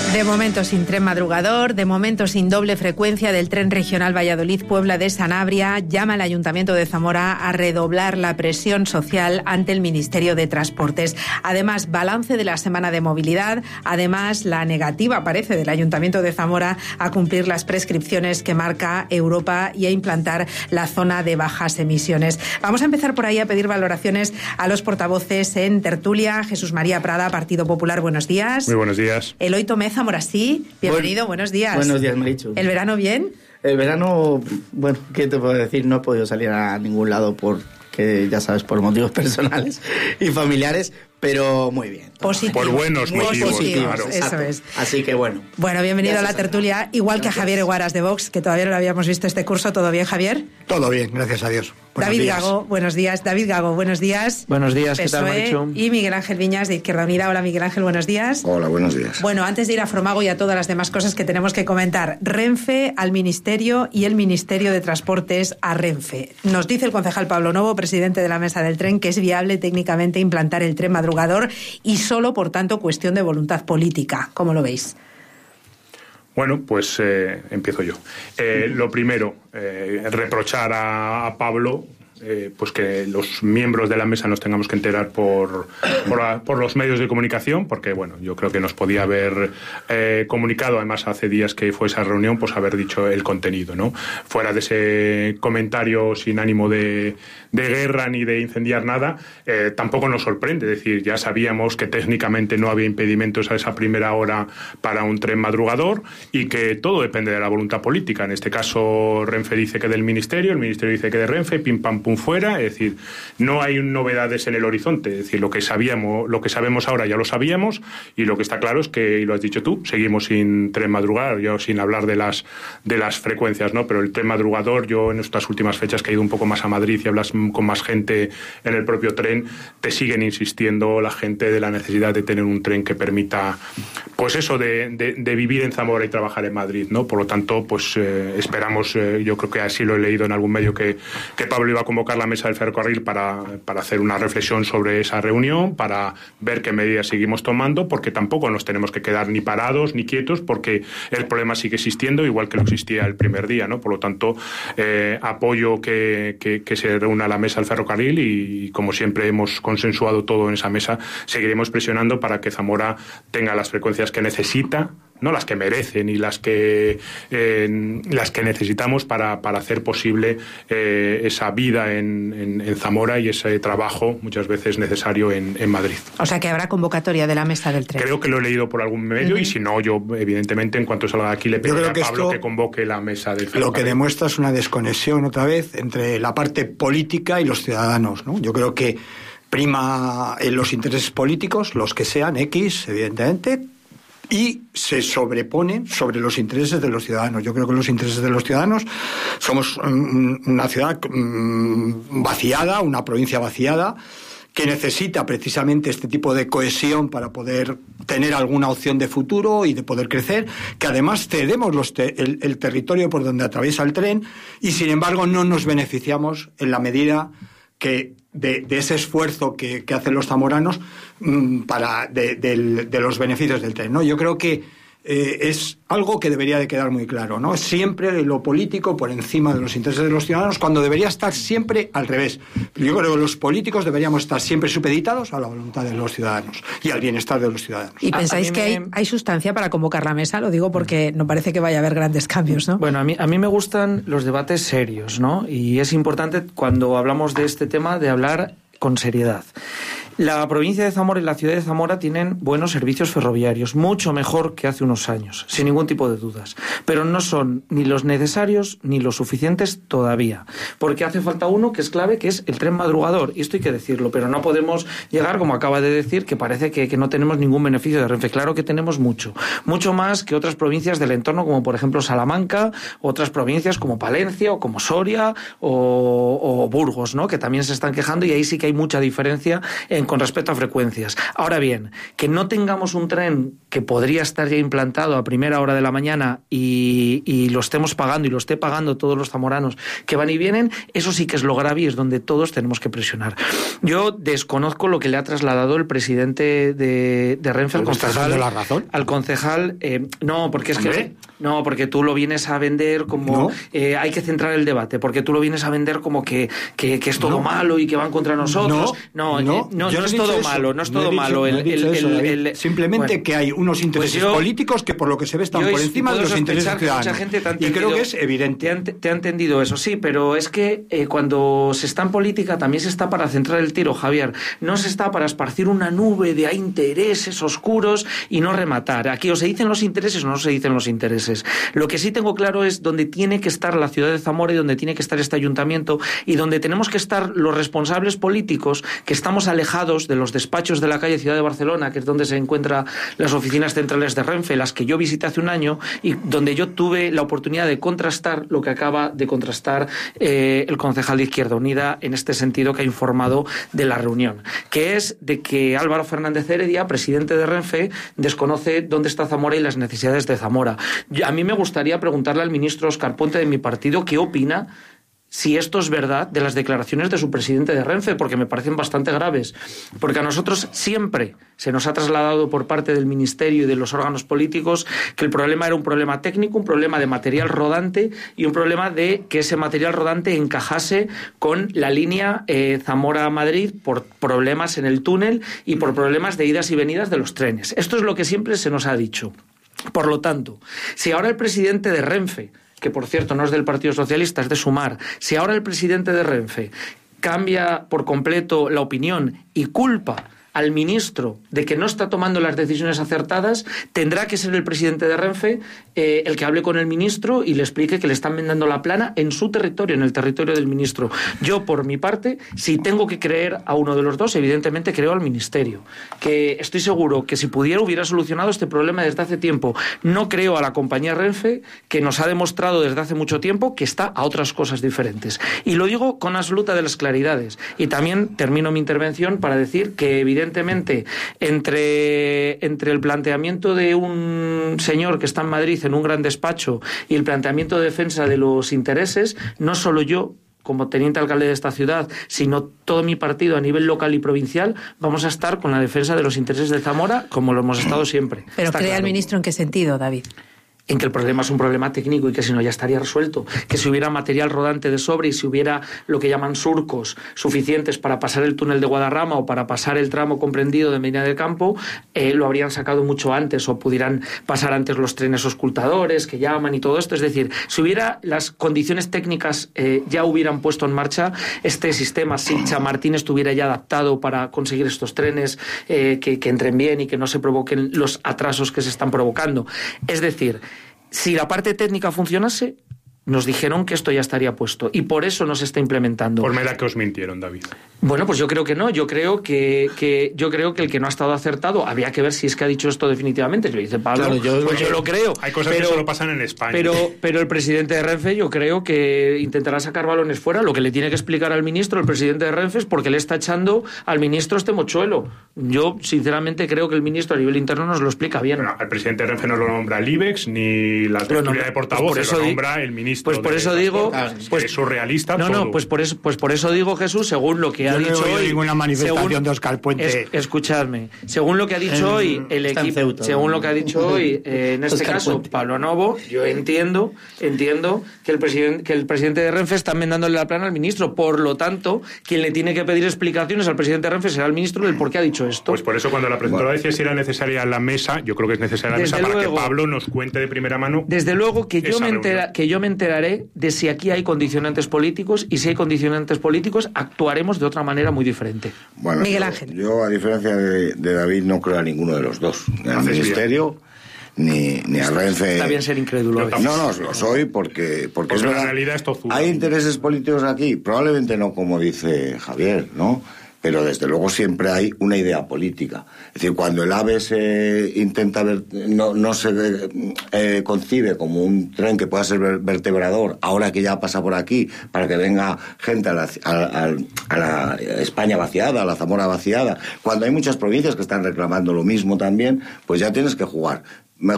De momento sin tren madrugador, de momento sin doble frecuencia del tren regional Valladolid-Puebla de Sanabria, llama el Ayuntamiento de Zamora a redoblar la presión social ante el Ministerio de Transportes. Además, balance de la semana de movilidad, además la negativa, parece, del Ayuntamiento de Zamora a cumplir las prescripciones que marca Europa y a implantar la zona de bajas emisiones. Vamos a empezar por ahí a pedir valoraciones a los portavoces en tertulia. Jesús María Prada, Partido Popular, buenos días. Muy buenos días. Eloy Tomé, Zamora sí, bienvenido, buenos días. Buenos días, Marichu. ¿El verano bien? El verano, bueno, ¿qué te puedo decir? No he podido salir a ningún lado porque, ya sabes, por motivos personales y familiares, pero muy bien. Positivo. Por buenos motivos, claro. Eso Exacto. es. Así que bueno. Bueno, bienvenido a la tertulia, igual Gracias. que a Javier Eguaras de Vox, que todavía no lo habíamos visto este curso. ¿Todo bien, Javier? Todo bien, gracias a Dios. David Gago, buenos días. David Gago, buenos días. Buenos días, ¿qué tal, PSOE, Marichu? y Miguel Ángel Viñas de Izquierda Unida. Hola, Miguel Ángel, buenos días. Hola, buenos días. Bueno, antes de ir a Fromago y a todas las demás cosas que tenemos que comentar, Renfe al Ministerio y el Ministerio de Transportes a Renfe. Nos dice el concejal Pablo Novo, presidente de la Mesa del Tren, que es viable técnicamente implantar el tren madrugador y solo, por tanto, cuestión de voluntad política. ¿Cómo lo veis? Bueno, pues empiezo yo. Lo primero, reprochar a Pablo pues que los miembros de la mesa nos tengamos que enterar por los medios de comunicación, porque bueno, yo creo que nos podía haber comunicado, además hace días que fue esa reunión, pues haber dicho el contenido, ¿no? Fuera de ese comentario sin ánimo de guerra ni de incendiar nada, tampoco nos sorprende, es decir, ya sabíamos que técnicamente no había impedimentos a esa primera hora para un tren madrugador y que todo depende de la voluntad política. En este caso Renfe dice que del Ministerio, el Ministerio dice que de Renfe, pim pam pum fuera, es decir, no hay novedades en el horizonte, es decir, lo que sabemos ahora ya lo sabíamos, y lo que está claro es que, y lo has dicho tú, seguimos sin tren madrugador, yo sin hablar de las frecuencias, ¿no? Pero el tren madrugador, yo en estas últimas fechas que he ido un poco más a Madrid y hablas con más gente en el propio tren, te siguen insistiendo la gente de la necesidad de tener un tren que permita, pues eso, de vivir en Zamora y trabajar en Madrid, ¿no? Por lo tanto, pues esperamos, yo creo que así lo he leído en algún medio, que Pablo iba a convocar la mesa del ferrocarril para hacer una reflexión sobre esa reunión, para ver qué medidas seguimos tomando, porque tampoco nos tenemos que quedar ni parados ni quietos, porque el problema sigue existiendo igual que lo existía el primer día, ¿no? Por lo tanto, apoyo que se reúna la mesa del ferrocarril y, como siempre hemos consensuado todo en esa mesa, seguiremos presionando para que Zamora tenga las frecuencias que necesita, no las que merece ni las que necesitamos para hacer posible esa vida en Zamora y ese trabajo muchas veces necesario en Madrid. O sea, que habrá convocatoria de la mesa del tren. Creo que lo he leído por algún medio, y si no, yo evidentemente en cuanto salga de aquí le pediré a Pablo que convoque la mesa del ferrocarril. Lo que demuestra es una desconexión otra vez entre la parte política y los ciudadanos, ¿no? Yo creo que prima en los intereses políticos, los que sean X, evidentemente, y se sobreponen sobre los intereses de los ciudadanos. Yo creo que los intereses de los ciudadanos, somos una ciudad vaciada, una provincia vaciada, que necesita precisamente este tipo de cohesión para poder tener alguna opción de futuro y de poder crecer, que además cedemos el territorio por donde atraviesa el tren y sin embargo no nos beneficiamos en la medida que de ese esfuerzo que hacen los zamoranos de los beneficios del tren, ¿no? Yo creo que es algo que debería de quedar muy claro, ¿no? Siempre lo político por encima de los intereses de los ciudadanos, cuando debería estar siempre al revés. Yo creo que los políticos deberíamos estar siempre supeditados a la voluntad de los ciudadanos y al bienestar de los ciudadanos. ¿Y pensáis que hay sustancia para convocar la mesa? Lo digo porque no parece que vaya a haber grandes cambios, ¿no? Bueno, a mí me gustan los debates serios, ¿no? Y es importante, cuando hablamos de este tema, de hablar con seriedad. La provincia de Zamora y la ciudad de Zamora tienen buenos servicios ferroviarios, mucho mejor que hace unos años, sin ningún tipo de dudas. Pero no son ni los necesarios ni los suficientes todavía. Porque hace falta uno que es clave, que es el tren madrugador. Y esto hay que decirlo, pero no podemos llegar, como acaba de decir, que parece que no tenemos ningún beneficio de Renfe. Claro que tenemos mucho. Mucho más que otras provincias del entorno, como por ejemplo Salamanca, otras provincias como Palencia o como Soria o Burgos, ¿no? Que también se están quejando, y ahí sí que hay mucha diferencia con respecto a frecuencias. Ahora bien, que no tengamos un tren que podría estar ya implantado a primera hora de la mañana y lo estemos pagando y lo esté pagando todos los zamoranos que van y vienen, eso sí que es lo grave y es donde todos tenemos que presionar. Yo desconozco lo que le ha trasladado el presidente de Renfe al concejal. ¿Estás dando la razón? Al concejal, no, porque es que no, porque tú lo vienes a vender como hay que centrar el debate, porque tú lo vienes a vender como que es todo malo y que van contra nosotros. No es todo malo, no es todo malo. Simplemente que hay unos intereses políticos que por lo que se ve están por encima de los intereses ciudadanos. Y creo que es evidente. Te ha entendido eso, sí, pero es que cuando se está en política también se está para centrar el tiro, Javier. No se está para esparcir una nube de intereses oscuros y no rematar. Aquí o se dicen los intereses o no se dicen los intereses. Lo que sí tengo claro es donde tiene que estar la ciudad de Zamora y donde tiene que estar este ayuntamiento y donde tenemos que estar los responsables políticos que estamos alejados de los despachos de la calle Ciudad de Barcelona, que es donde se encuentran las oficinas centrales de Renfe, las que yo visité hace un año y donde yo tuve la oportunidad de contrastar lo que acaba de contrastar el concejal de Izquierda Unida en este sentido, que ha informado de la reunión, que es de que Álvaro Fernández Heredia, presidente de Renfe, desconoce dónde está Zamora y las necesidades de Zamora. A mí me gustaría preguntarle al ministro Óscar Puente de mi partido qué opina si esto es verdad de las declaraciones de su presidente de Renfe, porque me parecen bastante graves. Porque a nosotros siempre se nos ha trasladado por parte del Ministerio y de los órganos políticos que el problema era un problema técnico, un problema de material rodante y un problema de que ese material rodante encajase con la línea Zamora-Madrid por problemas en el túnel y por problemas de idas y venidas de los trenes. Esto es lo que siempre se nos ha dicho. Por lo tanto, si ahora el presidente de Renfe, que por cierto no es del Partido Socialista, es de Sumar, si ahora el presidente de Renfe cambia por completo la opinión y culpa al ministro de que no está tomando las decisiones acertadas, tendrá que ser el presidente de Renfe el que hable con el ministro y le explique que le están vendando la plana en su territorio, en el territorio del ministro. Yo, por mi parte, si tengo que creer a uno de los dos, evidentemente creo al ministerio, que estoy seguro que si pudiera hubiera solucionado este problema desde hace tiempo. No creo a la compañía Renfe, que nos ha demostrado desde hace mucho tiempo que está a otras cosas diferentes. Y lo digo con absoluta de las claridades. Y también termino mi intervención para decir que evidentemente entre el planteamiento de un señor que está en Madrid en un gran despacho y el planteamiento de defensa de los intereses, no solo yo como teniente alcalde de esta ciudad, sino todo mi partido a nivel local y provincial, vamos a estar con la defensa de los intereses de Zamora como lo hemos estado siempre. Pero ¿cree el ministro en qué sentido, David? En que el problema es un problema técnico y que si no ya estaría resuelto, que si hubiera material rodante de sobra y si hubiera lo que llaman surcos suficientes para pasar el túnel de Guadarrama o para pasar el tramo comprendido de Medina del Campo, lo habrían sacado mucho antes o pudieran pasar antes los trenes auscultadores que llaman y todo esto. Es decir, si hubiera las condiciones técnicas ya hubieran puesto en marcha este sistema, si Chamartín estuviera ya adaptado para conseguir estos trenes que entren bien y que no se provoquen los atrasos que se están provocando. Es decir, si la parte técnica funcionase, nos dijeron que esto ya estaría puesto y por eso no se está implementando. Por mera que os mintieron, David. Bueno, pues yo creo que no. Yo creo que el que no ha estado acertado, habría que ver si es que ha dicho esto definitivamente. Lo dice Pablo, claro, yo lo creo. Hay cosas que solo pasan en España. Pero el presidente de Renfe yo creo que intentará sacar balones fuera. Lo que le tiene que explicar al ministro, el presidente de Renfe, es por qué le está echando al ministro este mochuelo. Yo, sinceramente, creo que el ministro a nivel interno nos lo explica bien. Bueno, el presidente de Renfe no lo nombra el IBEX ni la tertulia de portavoces, lo nombra el ministro. Pues por eso digo, pues es surrealista. Pues por eso digo, Jesús, según lo que ha dicho hoy, ninguna manifestación de Óscar Puente. Escuchadme, según lo que ha dicho hoy el equipo, según lo que ha dicho hoy en este caso Pablo Novo, yo entiendo que el presidente de Renfe está enmendándole la plana al ministro. Por lo tanto, quien le tiene que pedir explicaciones al presidente de Renfe será el ministro del por qué ha dicho esto. Pues por eso cuando la presentadora decía si era necesaria la mesa, yo creo que es necesaria la mesa para que Pablo nos cuente de primera mano. Desde luego que yo me enteraré de si aquí hay condicionantes políticos y si hay condicionantes políticos actuaremos de otra manera muy diferente. Bueno, Miguel Ángel. Yo, a diferencia de David, no creo a ninguno de los dos, ni al ministerio ni a Renfe. Está bien ser incrédulo. No, lo soy porque es verdad, la realidad es tozuda. Hay intereses políticos aquí, probablemente no como dice Javier, ¿no? pero desde luego siempre hay una idea política. Es decir, cuando el AVE se intenta no se concibe como un tren que pueda ser vertebrador, ahora que ya pasa por aquí, para que venga gente a la España vaciada, a la Zamora vaciada, cuando hay muchas provincias que están reclamando lo mismo también, pues ya tienes que jugar.